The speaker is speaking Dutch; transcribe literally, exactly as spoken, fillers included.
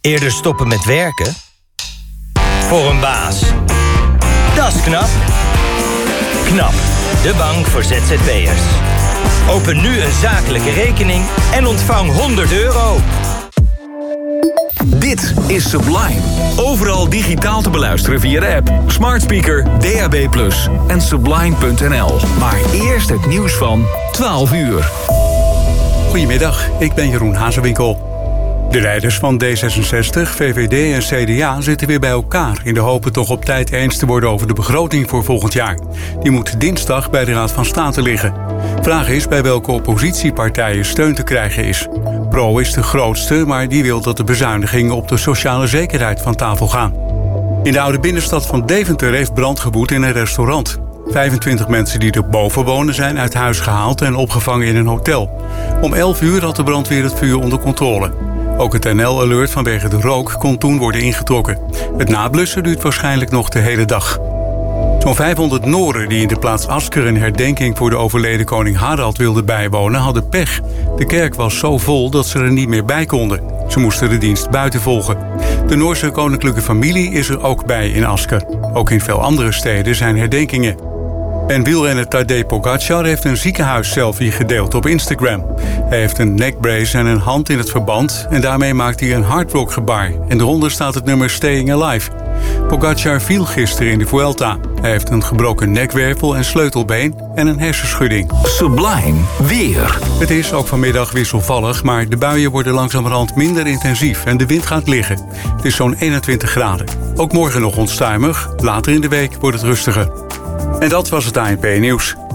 Eerder stoppen met werken? Voor een baas. Dat is knap. KNAP, de bank voor Z Z P'ers. Open nu een zakelijke rekening en ontvang honderd euro. Dit is Sublime. Overal digitaal te beluisteren via de app, smart speaker, D A B plus, en sublime punt n l. Maar eerst het nieuws van twaalf uur. Goedemiddag, ik ben Jeroen Hazewinkel. De leiders van D zesenzestig, V V D en C D A zitten weer bij elkaar in de hoop het toch op tijd eens te worden over de begroting voor volgend jaar. Die moet dinsdag bij de Raad van State liggen. Vraag is bij welke oppositiepartijen steun te krijgen is. Pro is de grootste, maar die wil dat de bezuinigingen op de sociale zekerheid van tafel gaan. In de oude binnenstad van Deventer heeft brand gewoed in een restaurant. vijfentwintig mensen die erboven wonen zijn uit huis gehaald en opgevangen in een hotel. Om elf uur had de brandweer het vuur onder controle. Ook het N L-alert vanwege de rook kon toen worden ingetrokken. Het nablussen duurt waarschijnlijk nog de hele dag. Zo'n vijfhonderd Noren die in de plaats Asker een herdenking voor de overleden koning Harald wilden bijwonen, hadden pech. De kerk was zo vol dat ze er niet meer bij konden. Ze moesten de dienst buiten volgen. De Noorse koninklijke familie is er ook bij in Asker. Ook in veel andere steden zijn herdenkingen. En wielrenner Tadej Pogačar heeft een ziekenhuisselfie gedeeld op Instagram. Hij heeft een neckbrace en een hand in het verband en daarmee maakt hij een hardrock gebaar. En eronder staat het nummer Staying Alive. Pogačar viel gisteren in de Vuelta. Hij heeft een gebroken nekwervel en sleutelbeen en een hersenschudding. Sublime weer. Het is ook vanmiddag wisselvallig, maar de buien worden langzamerhand minder intensief en de wind gaat liggen. Het is zo'n eenentwintig graden. Ook morgen nog onstuimig, later in de week wordt het rustiger. En dat was het A N P-nieuws.